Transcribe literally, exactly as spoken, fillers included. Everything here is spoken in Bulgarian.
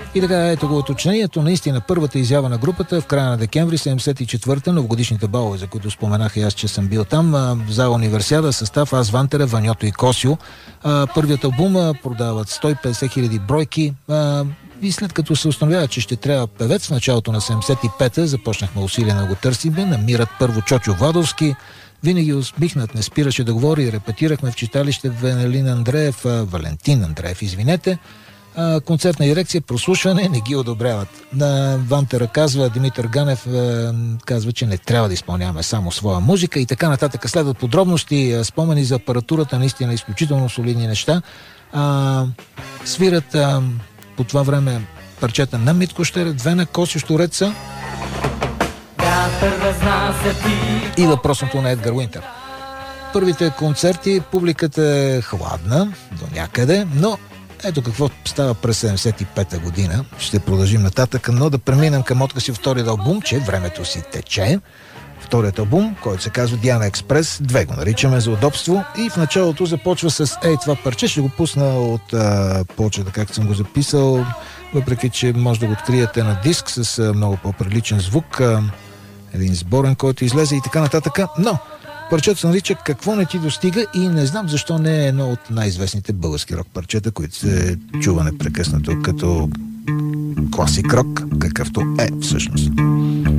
И така, ето го уточнението. Наистина, първата изява на групата в края на декември седемдесет и четвърта, новогодишните балове, за които споменах и аз, че съм бил там, в зала Универсиада, състав Аз, Вантера, Ваньото и Косио. Първият албум продават сто и петдесет хиляди бройки. И след като се установява, че ще трябва певец в началото на седемдесет и пета, започнахме усилия да го търсим. Намират първо Чочо Владовски. Винаги усмихнат, не спираше да говори. Репетирахме в читалище Венелин Андреев, Валентин Андреев, извинете. Концертна дирекция, прослушване, не ги одобряват. Вантера казва, Димитър Ганев казва, че не трябва да изпълняваме само своя музика и така нататък. Следват подробности, спомени за апаратурата, наистина изключително солидни неща. А, свират а, по това време парчета на Митко Щерев, две на Косио Штуреца и въпросното на Едгар Уинтер. Първите концерти, публиката е хладна до някъде, но ето какво става през седемдесет и пета година. Ще продължим нататък, но да преминем към откъси вторият албум, че времето си тече. Вторият албум, който се казва Диана Експрес, две го наричаме за удобство, и в началото започва с ей това парче. Ще го пусна от а, почета, както съм го записал, въпреки че може да го откриете на диск с а, много по-приличен звук, а, един сборен, който излезе и така нататък, но парчето се нарича Какво не ти достига и не знам защо не е едно от най-известните български рок парчета, които се чува непрекъснато като класик рок, какъвто е всъщност.